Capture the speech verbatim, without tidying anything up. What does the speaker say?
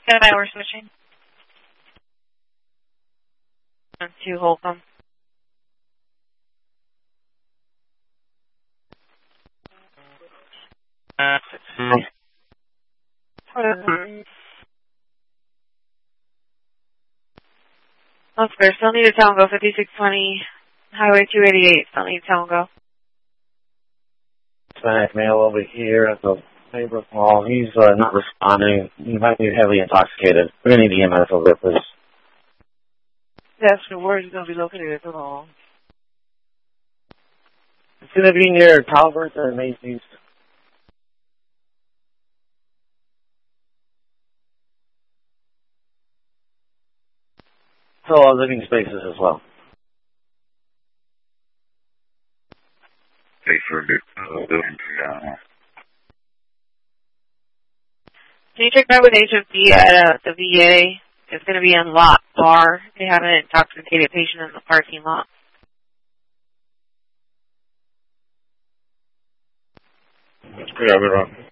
Stand by, we're switching. To Holcomb. Oscar, still need a Tango, fifty-six twenty, Highway two eighty-eight, still need a Tango. Hispanic male over here at the neighbor hall. He's uh, not responding. He might be heavily intoxicated. We're going to need E M S over there, please. That's the word is going to be located at the hall. It's going to be near Calvert and Macy's. So uh, living spaces as well. Thanks for uh, building. Uh, Can you check that with H F D at uh, the V A? It's going to be in lot bar. They have an intoxicated patient in the parking lot. Yeah, we're wrong.